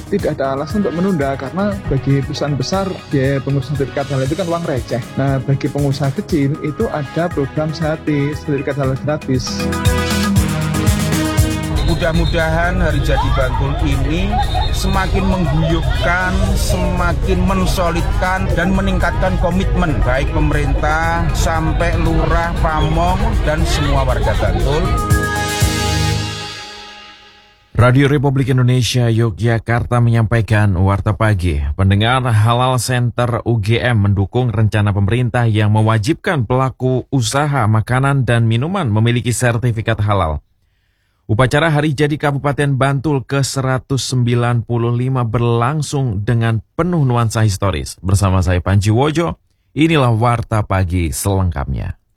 tidak ada alasan untuk menunda karena bagi perusahaan besar biaya pengurusan sertifikat halal itu kan uang receh. Nah, bagi pengusaha kecil itu ada program Sehati, sertifikat halal gratis. Mudah-mudahan Hari Jadi Bantul ini semakin mengguyupkan, semakin mensolidkan dan meningkatkan komitmen baik pemerintah sampai lurah, pamong dan semua warga Bantul. Radio Republik Indonesia Yogyakarta menyampaikan Warta Pagi. Pendengar, Halal Center UGM mendukung rencana pemerintah yang mewajibkan pelaku usaha makanan dan minuman memiliki sertifikat halal. Upacara Hari Jadi Kabupaten Bantul ke-195 berlangsung dengan penuh nuansa historis. Bersama saya Panji Wojo, inilah Warta Pagi selengkapnya.